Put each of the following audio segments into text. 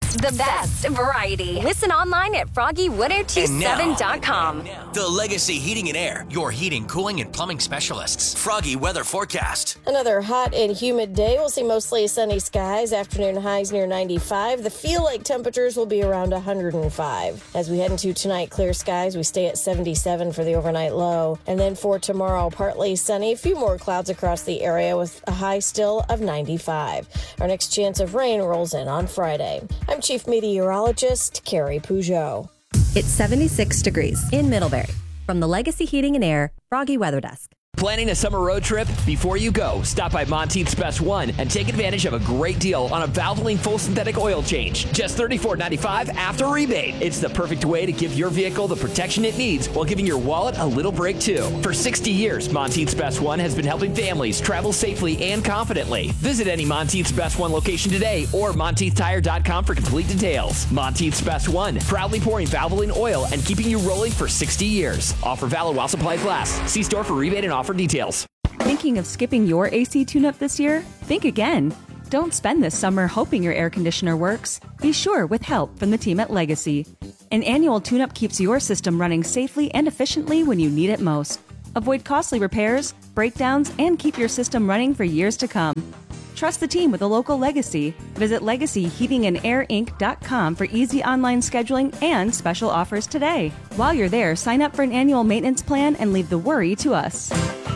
The best variety. Listen online at froggy1027.com. The Legacy Heating and Air, your heating, cooling, and plumbing specialists. Froggy weather forecast. Another hot and humid day. We'll see mostly sunny skies. Afternoon highs near 95. The feel-like temperatures will be around 105. As we head into tonight, clear skies. We stay at 77 for the overnight low. And then for tomorrow, partly sunny. A few more clouds across the area with a high still of 95. Our next chance of rain rolls in on Friday. I'm Chief Meteorologist Carrie Peugeot. It's 76 degrees in Middlebury. From the Legacy Heating and Air Froggy Weather Desk. Planning a summer road trip? Before you go, stop by Monteith's Best One and take advantage of a great deal on a Valvoline full synthetic oil change. Just $34.95 after rebate. It's the perfect way to give your vehicle the protection it needs while giving your wallet a little break too. For 60 years, Monteith's Best One has been helping families travel safely and confidently. Visit any Monteith's Best One location today or MonteithTire.com for complete details. Monteith's Best One, proudly pouring Valvoline oil and keeping you rolling for 60 years. Offer valid while supplies last. See store for rebate and offer details. Thinking of skipping your AC tune-up this year? Think again. Don't spend this summer hoping your air conditioner works. Be sure with help from the team at Legacy. An annual tune-up keeps your system running safely and efficiently when you need it most. Avoid costly repairs, breakdowns, and keep your system running for years to come. Trust the team with a local Legacy. Visit LegacyHeatingandAirInc.com for easy online scheduling and special offers today. While you're there, sign up for an annual maintenance plan and leave the worry to us.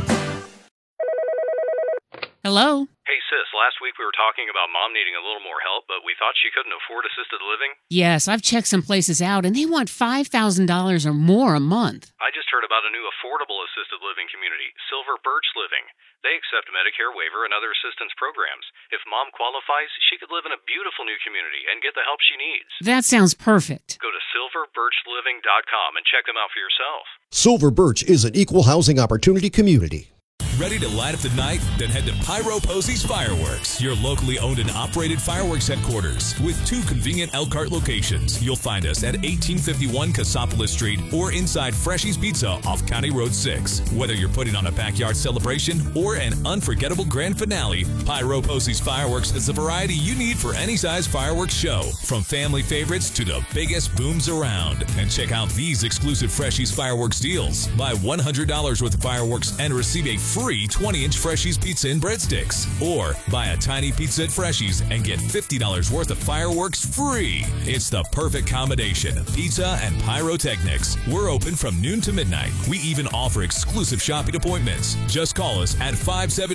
Hello? Hey, sis, last week we were talking about Mom needing a little more help, but we thought she couldn't afford assisted living. Yes, I've checked some places out, and they want $5,000 or more a month. I just heard about a new affordable assisted living community, Silver Birch Living. They accept Medicare waiver and other assistance programs. If Mom qualifies, she could live in a beautiful new community and get the help she needs. That sounds perfect. Go to silverbirchliving.com and check them out for yourself. Silver Birch is an equal housing opportunity community. Ready to light up the night? Then head to Pyro Posey's Fireworks, your locally owned and operated fireworks headquarters. With 2 convenient Elkhart locations, you'll find us at 1851 Cassopolis Street or inside Freshy's Pizza off County Road 6. Whether you're putting on a backyard celebration or an unforgettable grand finale, Pyro Posey's Fireworks has the variety you need for any size fireworks show, from family favorites to the biggest booms around. And check out these exclusive Freshy's Fireworks deals. Buy $100 worth of fireworks and receive a free 20-inch Freshy's pizza and breadsticks. Or buy a tiny pizza at Freshy's and get $50 worth of fireworks free. It's the perfect combination. Pizza and pyrotechnics. We're open from noon to midnight. We even offer exclusive shopping appointments. Just call us at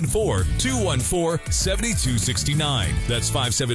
574-214-7269. That's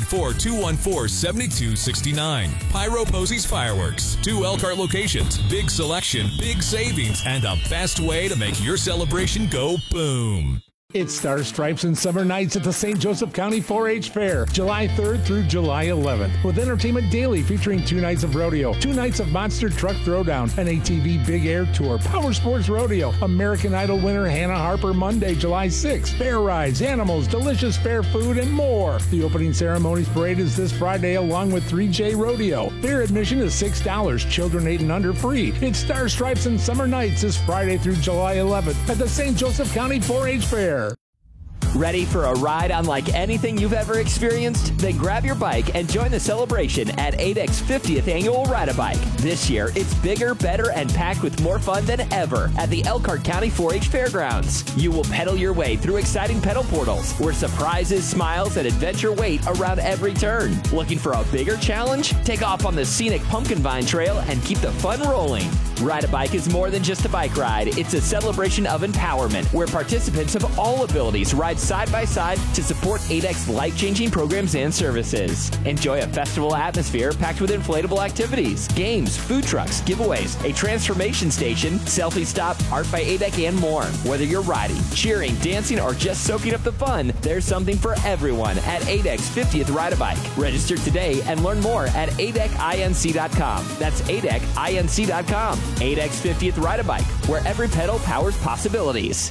574-214-7269. Pyro Posey's Fireworks. 2 Elkhart locations. Big selection, big savings, and the best way to make your celebration go boom. It's Star Stripes and Summer Nights at the St. Joseph County 4-H Fair, July 3rd through July 11th, with entertainment daily featuring 2 nights of rodeo, 2 nights of Monster Truck Throwdown, an ATV Big Air Tour, Power Sports Rodeo, American Idol winner Hannah Harper Monday, July 6th, fair rides, animals, delicious fair food, and more. The opening ceremonies parade is this Friday along with 3J Rodeo. Fair admission is $6, children 8 and under free. It's Star Stripes and Summer Nights this Friday through July 11th at the St. Joseph County 4-H Fair. Ready for a ride unlike anything you've ever experienced? Then grab your bike and join the celebration at ADEC's 50th Annual Ride-A-Bike. This year, it's bigger, better, and packed with more fun than ever at the Elkhart County 4-H Fairgrounds. You will pedal your way through exciting pedal portals where surprises, smiles, and adventure wait around every turn. Looking for a bigger challenge? Take off on the scenic Pumpkin Vine Trail and keep the fun rolling. Ride-A-Bike is more than just a bike ride. It's a celebration of empowerment where participants of all abilities ride side by side to support ADEC's life-changing programs and services. Enjoy a festival atmosphere packed with inflatable activities, games, food trucks, giveaways, a transformation station, selfie stop, art by ADEC, and more. Whether you're riding, cheering, dancing, or just soaking up the fun, there's something for everyone at ADEC's 50th Ride-A-Bike. Register today and learn more at ADECinc.com. That's ADECinc.com. ADEC's 50th Ride-A-Bike, where every pedal powers possibilities.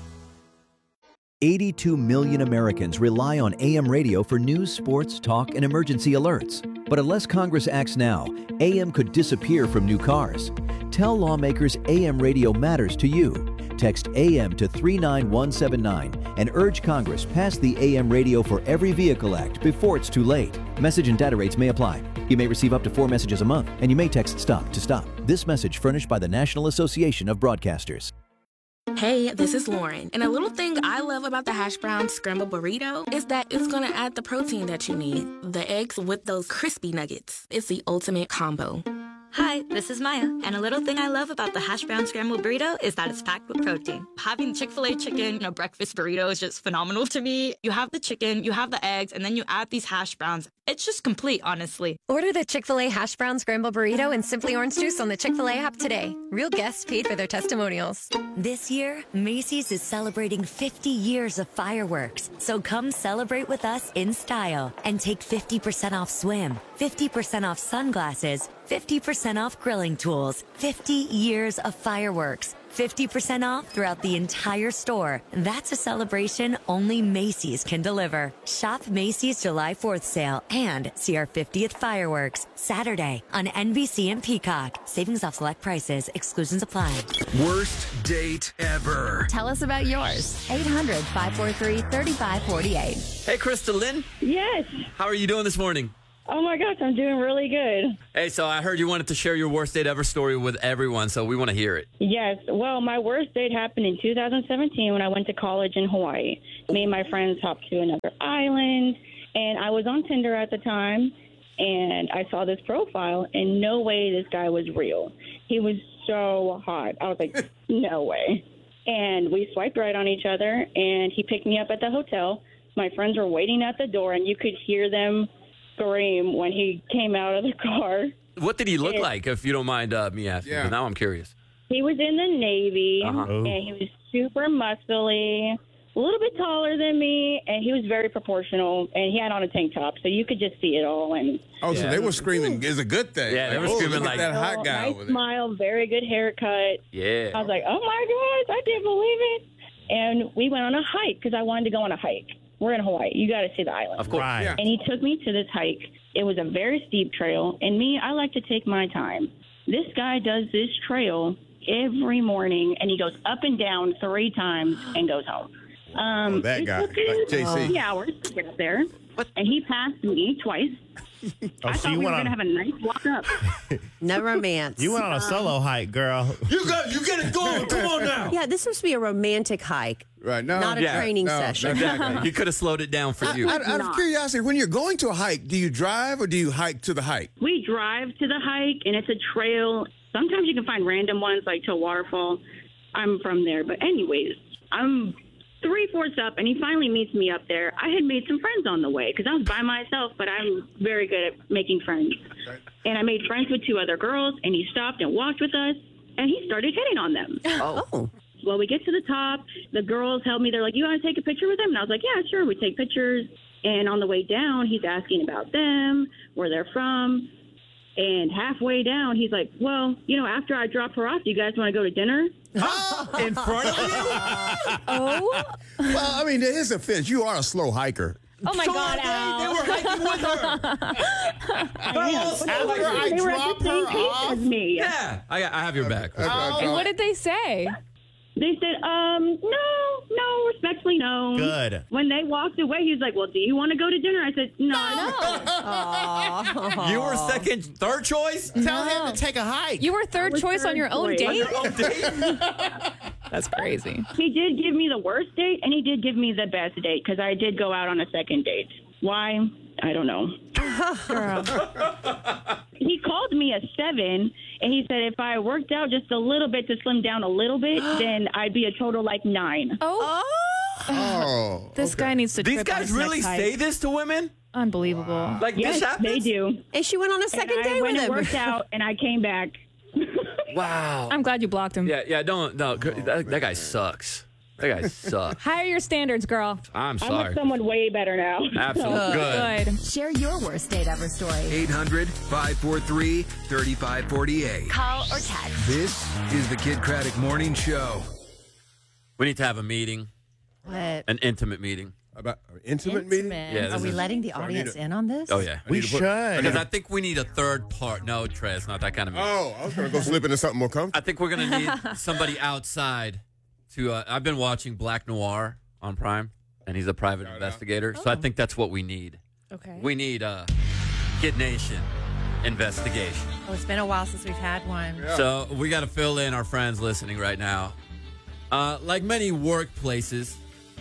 82 million Americans rely on AM radio for news, sports, talk, and emergency alerts. But unless Congress acts now, AM could disappear from new cars. Tell lawmakers AM radio matters to you. Text AM to 39179 and urge Congress pass the AM Radio for Every Vehicle Act before it's too late. Message and data rates may apply. You may receive up to 4 messages a month, and you may text STOP to stop. This message furnished by the National Association of Broadcasters. Hey, this is Lauren, and a little thing I love about the hash brown scrambled burrito is that it's gonna add the protein that you need. The eggs with those crispy nuggets. It's the ultimate combo. Hi, this is Maya, and a little thing I love about the hash brown scrambled burrito is that it's packed with protein. Having Chick-fil-A chicken in a breakfast burrito is just phenomenal to me. You have the chicken, you have the eggs, and then you add these hash browns. It's just complete, honestly. Order the Chick-fil-A hash brown scrambled burrito and Simply Orange Juice on the Chick-fil-A app today. Real guests paid for their testimonials. This year, Macy's is celebrating 50 years of fireworks. So come celebrate with us in style and take 50% off swim, 50% off sunglasses, 50% off grilling tools, 50 years of fireworks, 50% off throughout the entire store. That's a celebration only Macy's can deliver. Shop Macy's July 4th sale and see our 50th fireworks Saturday on NBC and Peacock. Savings off select prices. Exclusions apply. Worst date ever. Tell us about yours. 800-543-3548. Hey, Krista Lynn. Yes. How are you doing this morning? Oh my gosh, I'm doing really good. Hey, so I heard you wanted to share your worst date ever story with everyone, so we want to hear it. Yes. Well, my worst date happened in 2017 when I went to college in Hawaii. Me and my friends hopped to another island, and I was on Tinder at the time, and I saw this profile, and no way this guy was real. He was so hot. I was like, no way. And we swiped right on each other, and he picked me up at the hotel. My friends were waiting at the door, and you could hear them scream when he came out of the car. What did he look like, if you don't mind me asking? Yeah. Now I'm curious. He was in the Navy, Uh-huh. and he was super muscly, a little bit taller than me, and he was very proportional, and he had on a tank top, so you could just see it all. And so they were screaming, it's a good thing. Yeah, they were like, screaming look at like that hot guy nice over there. smile, very good haircut. Yeah. I was like, oh my gosh, I didn't believe it. And we went on a hike because I wanted to go on a hike. We're in Hawaii. You got to see the island. Of course. Right. Yeah. And he took me to this hike. It was a very steep trail. And me, I like to take my time. This guy does this trail every morning, and he goes up and down 3 times and goes home. That it guy, took him like JC. 3 hours to get up there. And he passed me twice. I thought we were going to have a nice walk up. No romance. You went on a solo hike, girl. You get it going. Come on now. Yeah, this must be a romantic hike. Right. No, not a training session. Exactly. You could have slowed it down for you. Out of curiosity, when you're going to a hike, do you drive or do you hike to the hike? We drive to the hike, and it's a trail. Sometimes you can find random ones, like to a waterfall. I'm from there. But anyways, I'm 3/4 up, and he finally meets me up there. I had made some friends on the way because I was by myself, but I'm very good at making friends. Right. And I made friends with 2 other girls, and he stopped and walked with us, and he started hitting on them. Oh. Well, we get to the top. The girls help me. They're like, you want to take a picture with him? And I was like, yeah, sure. We take pictures. And on the way down, he's asking about them, where they're from. And halfway down, he's like, well, after I drop her off, do you guys want to go to dinner? In front of you? Oh. Well, I mean, there is a fence. You are a slow hiker. Oh, my God, Al. They were hiking with her. They were at the same pace as me. Yeah, I have your back. And what did they say? They said, no, respectfully, no. Good. When they walked away, he was like, well, do you want to go to dinner? I said, no. You were third choice? Tell him to take a hike. You were third choice on your own date? That's crazy. He did give me the worst date, and he did give me the best date, because I did go out on a second date. Why? I don't know. Girl. He called me a 7, and he said if I worked out just a little bit to slim down a little bit, then I'd be a total like 9. Oh. This guy needs to These trip on guys his really next hike. say this to women? Unbelievable. Like Yes, this happens? they do. And she went on a second And I date went with and him. worked out, and I came back. Wow. I'm glad you blocked him. Yeah, no. That guy sucks. That guy sucks. Higher your standards, girl. I'm I'm sorry. with someone way better now. Absolutely. Good. Share your worst date ever story. 800-543-3548. Call or text. This is the Kid Craddock Morning Show. We need to have a meeting. What? An intimate meeting. About intimate meeting? Yeah, Are we letting the audience in on this? Oh, yeah. We should. Because I think we need a third part. No, Trez, not that kind of meeting. Oh, I was going to go slip into something more comfortable. I think we're going to need somebody outside to. I've been watching Black Noir on Prime, and he's a private investigator. So I think that's what we need. Okay. We need a Kid Nation investigation. Oh, it's been a while since we've had one. So we got to fill in our friends listening right now. Like many workplaces,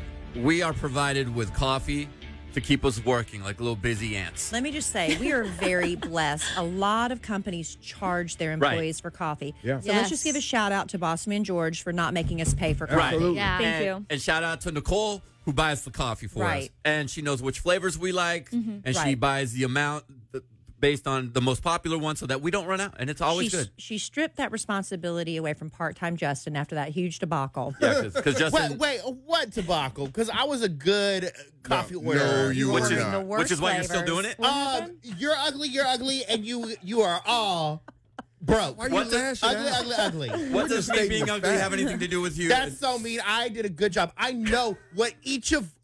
we are provided with coffee to keep us working like little busy ants. Let me just say, we are very blessed. A lot of companies charge their employees for coffee. Yeah. So let's just give a shout out to Bossman George for not making us pay for coffee. Right. Yeah. Thank and, you. And shout out to Nicole, who buys the coffee for us. Right. And she knows which flavors we like, and she Right. buys the amount based on the most popular one so that we don't run out, and it's always good. She stripped that responsibility away from part-time Justin after that huge debacle. Yeah, because Justin... Wait, what debacle? Because I was a good coffee order. No, you were not. Which is why you're still doing it? You're ugly, and you are all broke. Why are you lashing ugly. What does me being ugly have anything to do with you? That's so mean. I did a good job. I know what each of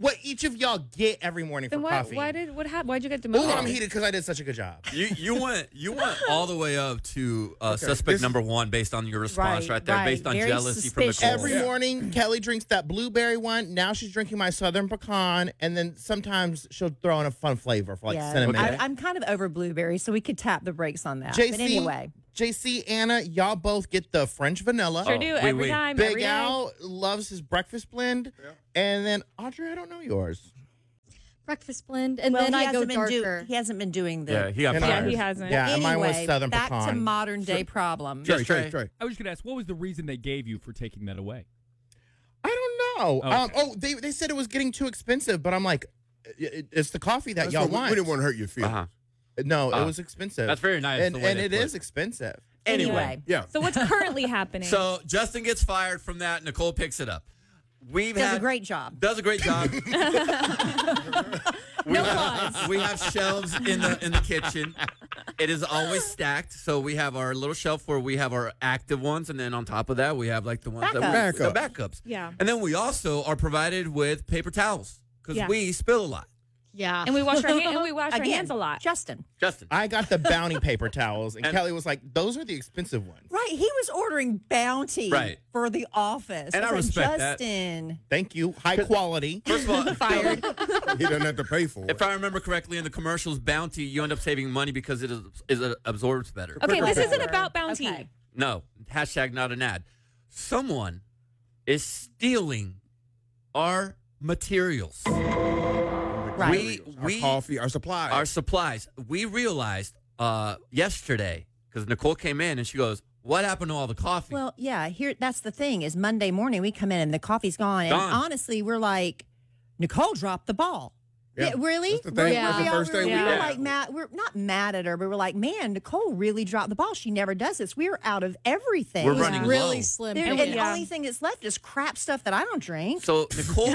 y'all get every morning for coffee. What happened? Why'd you get Oh, demoted? I'm heated because I did such a good job. You went all the way up to suspect number one based on your response right there, based on Very jealousy from Nicole. Every morning, Kelly drinks that blueberry one. Now she's drinking my Southern Pecan, and then sometimes she'll throw in a fun flavor for cinnamon. I'm kind of over blueberry, so we could tap the brakes on that. But anyway. JC, Anna, y'all both get the French vanilla. Sure do, every time. Big every day. Al loves his breakfast blend. And then, Audrey, I don't know yours. Breakfast blend, and then I go darker. He hasn't been doing the... Yeah, he got fired. Yeah, he hasn't. Yeah, and mine was Anyway, Southern back Pecan. to modern day problems. Trey. I was just going to ask, what was the reason they gave you for taking that away? I don't know. Okay. They said it was getting too expensive, but I'm like, it's the coffee that y'all want. We didn't want to hurt your feelings. No, it was expensive. That's very nice. And the way it they is put it. expensive. Anyway. Yeah. So what's currently happening? So Justin gets fired from that. Nicole picks it up. Does a great job. Does a great job. We have shelves in the kitchen. It is always stacked. So we have our little shelf where we have our active ones, and then on top of that we have like the ones the backups. Yeah. And then we also are provided with paper towels because we spill a lot. Yeah. And we wash our our hands a lot. Justin. I got the Bounty paper towels, and Kelly was like, those are the expensive ones. Right. He was ordering Bounty for the office. And I respect Justin. that. Thank you. High quality. First of all, fired. He doesn't have to pay for it. If I remember correctly, in the commercials, Bounty, you end up saving money because it absorbs better. Okay, this isn't about Bounty. Okay. No. Hashtag not an ad. Someone is stealing our materials. Our coffee, our supplies. Our supplies. We realized yesterday, because Nicole came in and she goes, what happened to all the coffee? Well, yeah, that's the thing is Monday morning we come in and the coffee's gone. And honestly, we're like, Nicole dropped the ball. Yeah, really? That's the thing. That's the first thing we were like we're not mad at her, but we're like, man, Nicole really dropped the ball. She never does this. We're out of everything. We're running really low. slim. And the only thing that's left is crap stuff that I don't drink. So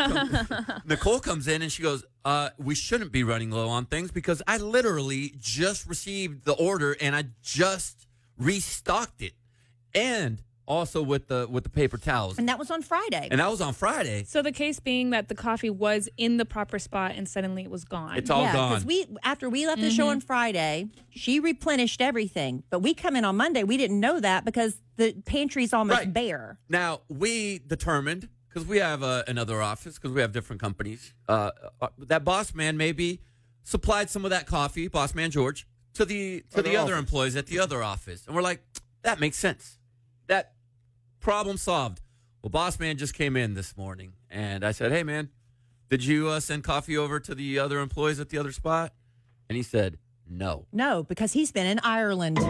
Nicole comes in and she goes, we shouldn't be running low on things because I literally just received the order and I just restocked it. And also with the paper towels. And that was on Friday. So the case being that the coffee was in the proper spot and suddenly it was gone. It's all gone. Because after we left the show on Friday, she replenished everything. But we come in on Monday, we didn't know that because the pantry's almost bare. Now, we determined, because we have another office, because we have different companies, that boss man maybe supplied some of that coffee, boss man George, to the other employees at the other office. And we're like, that makes sense. That problem solved. Well, boss man just came in this morning, and I said, hey, man, did you send coffee over to the other employees at the other spot? And he said, no. No, because he's been in Ireland.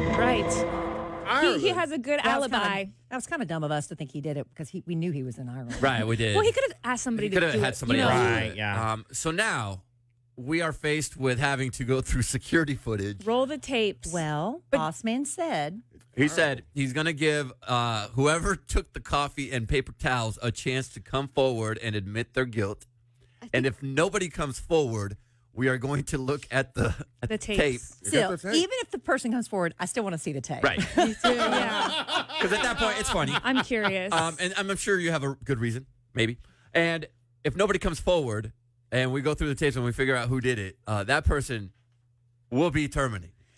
Right. He has a good alibi. That was kind of dumb of us to think he did it because we knew he was in Ireland. Right, we did. Well, he could have asked somebody to do it. He could have had somebody else. Right, yeah. So now we are faced with having to go through security footage. Roll the tapes. Well, boss man said... He said he's going to give whoever took the coffee and paper towels a chance to come forward and admit their guilt. And if nobody comes forward, we are going to look at the tape. Still, even if the person comes forward, I still want to see the tape. Right. Me too, yeah. Because at that point, it's funny. I'm curious. And I'm sure you have a good reason, maybe. And if nobody comes forward and we go through the tapes and we figure out who did it, that person will be terminated.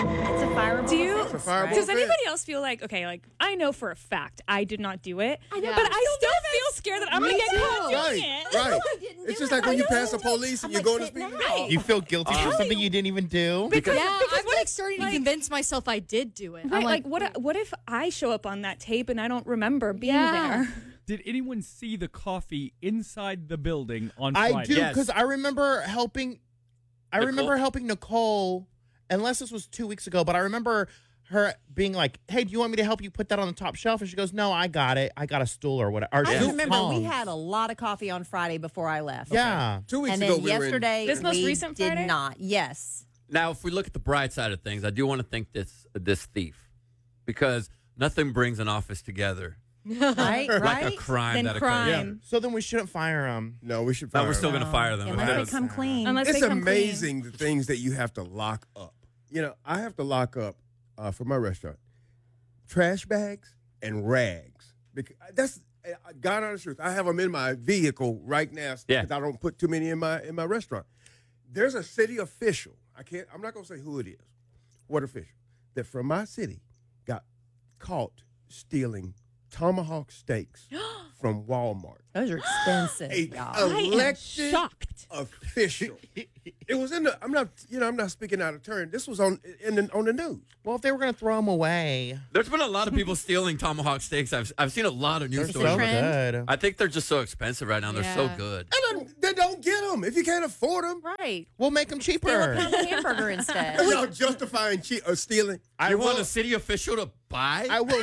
It's a fireable. Does offense. anybody else feel like, okay, like I know for a fact I did not do it, I know. but I still feel scared that I'm going to get caught doing it. Right. It's just like when you pass the police and you go to speed. You feel guilty for something you didn't even do? Because I'm like starting to convince myself I did do it. Right, I'm like what if I show up on that tape and I don't remember being there? Did anyone see the coffee inside the building on Friday? I do, because I remember helping. I remember helping Nicole, unless this was 2 weeks ago, but I remember her being like, "Hey, do you want me to help you put that on the top shelf?" And she goes, "No, I got it. I got a stool or whatever." I remember we had a lot of coffee on Friday before I left. Yeah. Okay. 2 weeks and ago, then yesterday, This most we recent did Friday? not. Yes. Now, if we look at the bright side of things, I do want to thank this thief, because nothing brings an office together Right? like a crime Then that crime. occurs. So then we shouldn't fire him. No, we should No, fire we're still him. going to fire them. Unless they come clean. Unless It's they come amazing the things that you have to lock up. You know, I have to lock up for my restaurant trash bags and rags. Because that's God honest truth. I have them in my vehicle right now because I don't put too many in my restaurant. There's a city official. I'm not going to say who it is. What official? That from my city got caught stealing tomahawk steaks from Walmart. Those are expensive. Elected official. It was in the. I'm not speaking out of turn. This was on the news. Well, if they were going to throw them away, There's been a lot of people stealing tomahawk steaks. I've seen a lot of news they're stories. so good. I think they're just so expensive right now. They're so Yeah. good. And then don't get them if you can't afford them. Right. We'll make them cheaper. Steal a pound of hamburger instead. And y'all justifying stealing. You want a city official to buy? I will.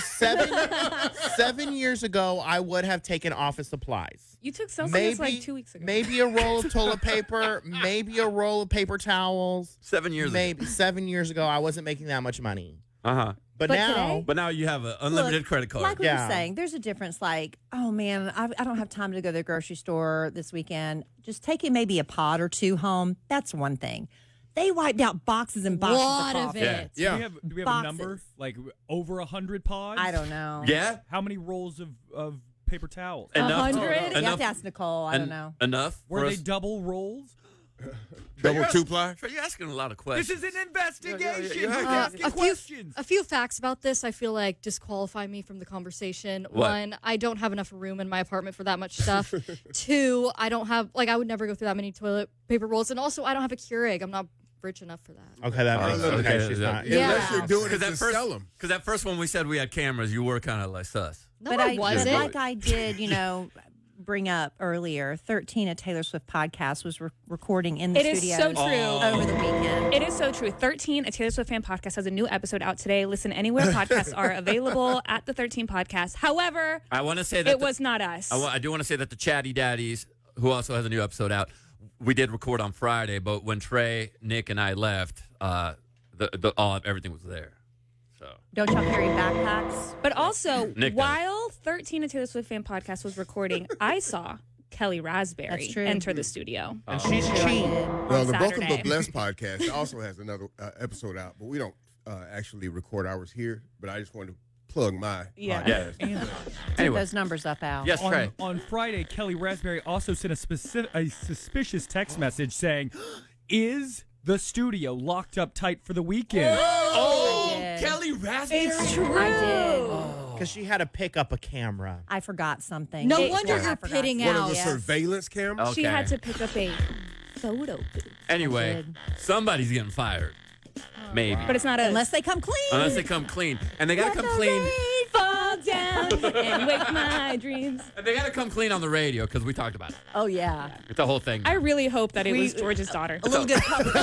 7 years ago, I would have taken office supplies. You took something like 2 weeks ago. Maybe a roll of toilet paper, maybe a roll of paper towels. 7 years Maybe 7 years ago, I wasn't making that much money. Uh-huh. But now, But now you have an unlimited credit card. Like we were saying, there's a difference. Like, oh man, I don't have time to go to the grocery store this weekend. Just taking maybe a pot or two home. That's one thing. They wiped out boxes and boxes Lot of of coffee. it. Do we have a number? Like over 100 pods? I don't know. Yeah? How many rolls of paper towels? Enough. 100? You have to ask Nicole. I don't know. Enough? Were for they us? double rolls? Double two-ply? You're asking a lot of questions. This is an investigation. Yeah. You're asking questions. A few facts about this I feel like disqualify me from the conversation. What? One, I don't have enough room in my apartment for that much stuff. Two, I don't have, I would never go through that many toilet paper rolls. And also, I don't have a Keurig. I'm not rich enough for that. okay, that makes sense. Okay, she's not. Unless you're doing it to first, sell them. Because that first one we said we had cameras, you were kind of like sus. No, But I I wasn't. like I did, bring up earlier. 13, a Taylor Swift podcast was recording in the It is studio so true. over the weekend. It is so true. 13, a Taylor Swift fan podcast, has a new episode out today. Listen anywhere podcasts are available at the 13 podcast. However, I want to say that it was not us. I do want to say that the Chatty Daddies, who also has a new episode out, we did record on Friday, but when Trey, Nick, and I left, everything was there. So Don't y'all carry backpacks? But also, Nick does. while 13, a Taylor Swift fan podcast was recording, I saw Kelly Raspberry That's true. enter the studio. And she's cheap. Well, the Broken Saturday. But Blessed podcast also has another episode out, but we don't actually record ours here. But I just wanted to plug my podcast. Get those numbers up, Al. Yes, Trey. On Friday, Kelly Raspberry also sent a suspicious text message saying, "Is the studio locked up tight for the weekend?" Kelly Raspberry. It's true. I did. Because she had to pick up a camera. I forgot something. No It- wonder I you're forgot. pitting One of out. the surveillance cameras. She had to pick up a photo booth. Anyway, somebody's getting fired. Maybe. But it's not us. Unless they come clean. Unless they come clean. And they got to come clean. Fall down and wake my dreams. And they got to come clean on the radio because we talked about it. Oh, yeah. It's the whole thing. I really hope that it was George's daughter. A little good publicity.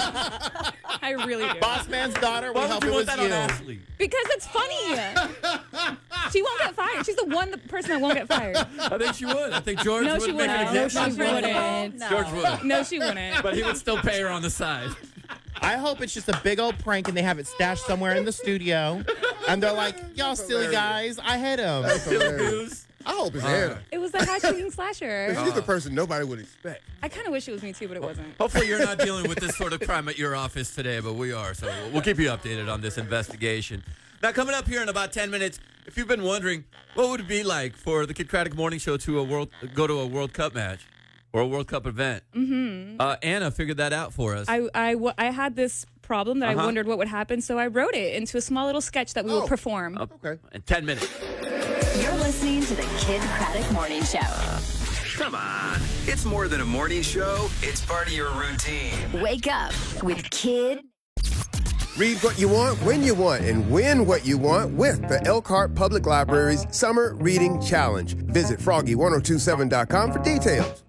I really do. Boss man's daughter, we Why hope would it you was want that you. on Ashley? Because it's funny. She won't get fired. She's the person that won't get fired. I think she would. I think George No, would she make an wouldn't. exception. No, she wouldn't. No. George would. No, she wouldn't. But he would still pay her on the side. I hope it's just a big old prank and they have it stashed somewhere in the studio. And they're like, y'all silly guys, I hit him. That's hilarious. I hope it's Hannah. It was the hashtagging slasher. She's the person nobody would expect. I kind of wish it was me too, but it wasn't. Hopefully you're not dealing with this sort of crime at your office today, but we are. So we'll keep you updated on this investigation. Now, coming up here in about 10 minutes, if you've been wondering, what would it be like for the Kid Craddock Morning Show to go to a World Cup match or a World Cup event? Mm-hmm. Anna figured that out for us. I had this problem that I Uh-huh. wondered what would happen, so I wrote it into a small little sketch that we would perform. Okay. In 10 minutes. You're listening to the Kid Craddock Morning Show. Come on. It's more than a morning show. It's part of your routine. Wake up with Kid. Read what you want, when you want, and win what you want with the Elkhart Public Library's Summer Reading Challenge. Visit froggy1027.com for details.